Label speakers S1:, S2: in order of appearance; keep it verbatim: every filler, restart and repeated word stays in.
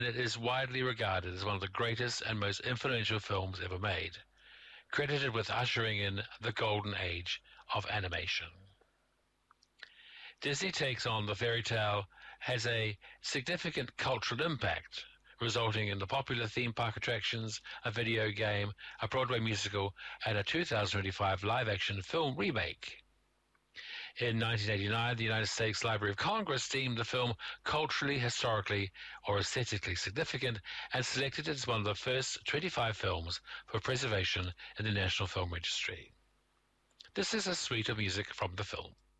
S1: It is widely regarded as one of the greatest and most influential films ever made, credited with ushering in the golden age of animation. Disney takes on the fairy tale has a significant cultural impact, resulting in the popular theme park attractions, a video game, a Broadway musical, and a two thousand twenty-five live-action film remake. In nineteen eighty-nine, the United States Library of Congress deemed the film culturally, historically, or aesthetically significant and selected it as one of the first twenty-five films for preservation in the National Film Registry. This is a suite of music from the film.